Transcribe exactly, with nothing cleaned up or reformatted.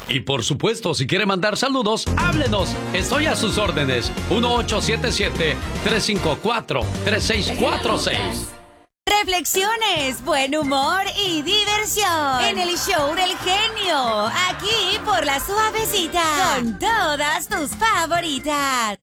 Y por supuesto, si quiere mandar saludos, háblenos. Estoy a sus órdenes. uno ocho siete siete, tres cinco cuatro, tres seis cuatro seis. Reflexiones, buen humor y diversión en el show del genio. Aquí por La Suavecita. Con todas tus favoritas.